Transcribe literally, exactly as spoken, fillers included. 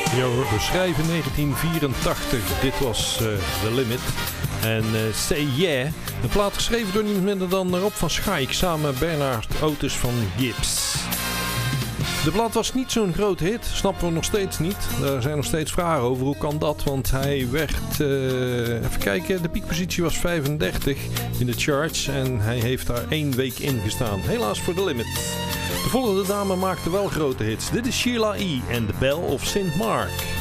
Ja hoor, we schrijven negentien vierentachtig. Dit was uh, The Limit. En uh, Say Yeah. Een plaat geschreven door niemand minder dan Rob van Schaik samen met Bernard Otis van Gibbs. De plaat was niet zo'n groot hit, snappen we nog steeds niet. Er zijn nog steeds vragen over hoe kan dat, want hij werd, uh, even kijken, de piekpositie was vijfendertig in de charts en hij heeft daar één week in gestaan. Helaas voor The Limit. De volgende dame maakte wel grote hits. Dit is Sheila E. en The Bell of Saint Mark.